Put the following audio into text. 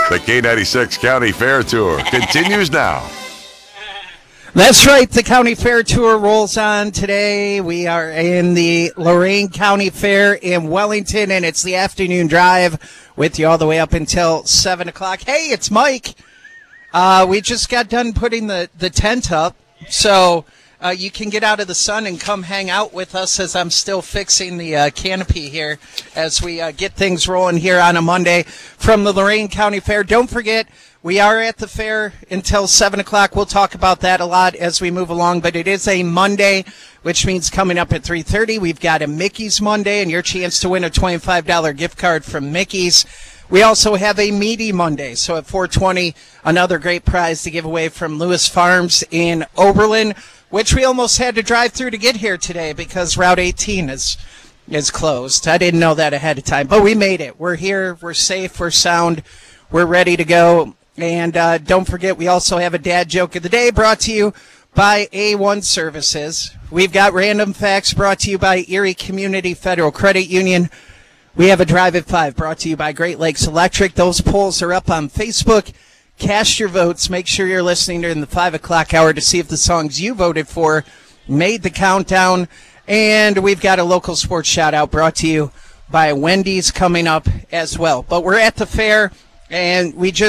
The K96 County Fair Tour continues now. That's right. The County Fair Tour rolls on today. We are in the Lorain County Fair in Wellington, and it's the afternoon drive with you all the way up until 7 o'clock. Hey, it's Mike. We just got done putting the tent up, so you can get out of the sun and come hang out with us as I'm still fixing the canopy here as we get things rolling here on a Monday from the Lorain County Fair. Don't forget, we are at the fair until 7 o'clock. We'll talk about that a lot as we move along, but it is a Monday, which means coming up at 3:30, we've got a Mickey's Monday and your chance to win a $25 gift card from Mickey's. We also have a Meaty Monday, so at 4:20, another great prize to give away from Lewis Farms in Oberlin, which we almost had to drive through to get here today because Route 18 is closed. I didn't know that ahead of time, but we made it. We're here, we're safe, we're sound, we're ready to go. And don't forget, we also have a dad joke of the day brought to you by A1 Services. We've got random facts brought to you by Erie Community Federal Credit Union. We have a Drive at 5 brought to you by Great Lakes Electric. Those polls are up on Facebook. Cast your votes. Make sure you're listening during the 5 o'clock hour to see if the songs you voted for made the countdown. And we've got a local sports shout-out brought to you by Wendy's coming up as well. But we're at the fair, and we just